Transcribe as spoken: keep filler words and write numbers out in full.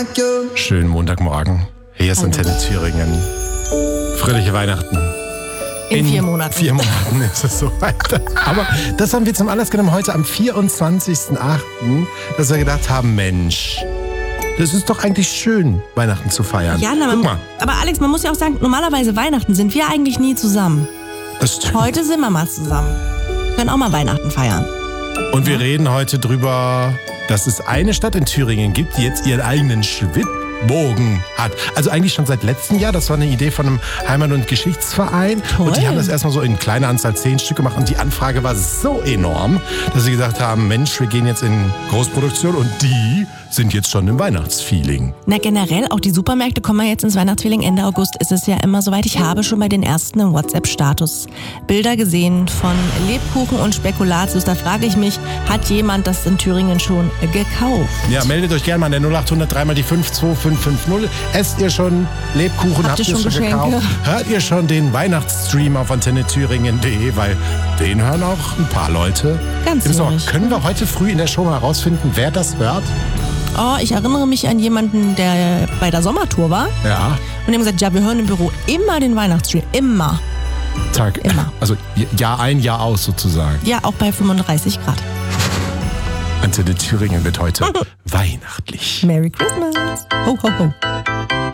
like you. Schönen Montagmorgen. Hier ist Antenne Thüringen. Fröhliche Weihnachten. In, In vier Monaten. vier Monaten ist es soweit. Aber das haben wir zum Anlass genommen heute am vierundzwanzigsten achten, dass wir gedacht haben, Mensch, das ist doch eigentlich schön, Weihnachten zu feiern. Ja, na, Guck mal. Aber Alex, man muss ja auch sagen, normalerweise Weihnachten sind wir eigentlich nie zusammen. Das stimmt. Heute sind wir mal zusammen. Wir können auch mal Weihnachten feiern. Und wir reden heute drüber, dass es eine Stadt in Thüringen gibt, die jetzt ihren eigenen Schwibbogen hat. Also eigentlich schon seit letztem Jahr. Das war eine Idee von einem Heimat- und Geschichtsverein. Toll. Und die haben das erstmal so in kleiner Anzahl zehn Stück gemacht. Und die Anfrage war so enorm, dass sie gesagt haben, Mensch, wir gehen jetzt in Großproduktion. Und die sind jetzt schon im Weihnachtsfeeling. Na generell, auch die Supermärkte kommen ja jetzt ins Weihnachtsfeeling. Ende August ist es ja immer soweit. Ich habe schon bei den ersten im WhatsApp-Status Bilder gesehen von Lebkuchen und Spekulatius. Da frage ich mich, hat jemand das in Thüringen schon gekauft? Ja, meldet euch gerne mal an der null acht hundert drei mal die fünf zwei fünf fünf null. Esst ihr schon Lebkuchen? Habt Habt ihr ihr schon schon Geschenke? gekauft? Hört ihr schon den Weihnachtsstream auf antenne thüringen punkt de? Weil den hören auch ein paar Leute. Ganz Im Sommer. ehrlich. Können wir heute früh in der Show mal herausfinden, wer das hört? Oh, ich erinnere mich an jemanden, der bei der Sommertour war. Ja. Und die haben gesagt, ja, wir hören im Büro immer den Weihnachtsstream. Immer. Tag. Immer. Also Jahr ein, Jahr aus sozusagen. Ja, auch bei fünfunddreißig Grad. Antenne Thüringen wird heute weihnachtlich. Merry Christmas. Ho, ho, ho.